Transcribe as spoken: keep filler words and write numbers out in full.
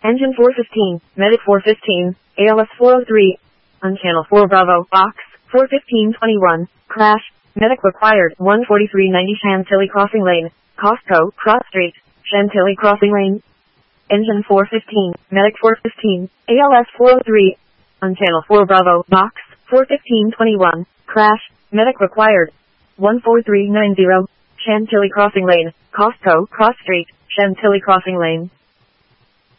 Engine four fifteen, Medic four fifteen, A L S four oh three, on channel four Bravo, box, four fifteen twenty-one, crash, medic required, one forty-three ninety Chantilly Crossing Lane, Costco, Cross Street, Chantilly Crossing Lane. Engine four fifteen, Medic four fifteen, A L S four oh three, on channel four Bravo, box, four fifteen twenty-one, crash, medic required, one four three nine zero, Chantilly Crossing Lane, Costco, Cross Street, Chantilly Crossing Lane.